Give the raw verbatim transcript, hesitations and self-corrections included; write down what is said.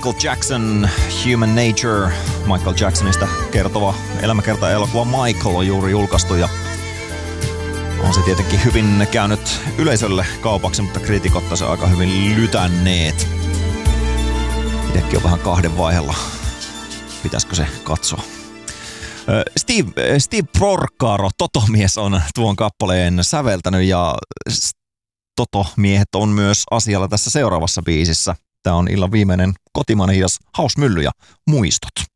Michael Jackson, Human Nature. Michael Jacksonista kertova elämäkerta-elokuva Michael on juuri julkaistu ja on se tietenkin hyvin käynyt yleisölle kaupaksi, mutta kriitikot taas aika hyvin lytänneet. Itsekin on vähän kahden vaiheella. Pitäisikö se katsoa? Steve, Steve Porcaro, Toto-mies, on tuon kappaleen säveltänyt ja Toto-miehet on myös asialla tässä seuraavassa biisissä. Tämä on illan viimeinen kotimainen hidas House Mylly ja muistot.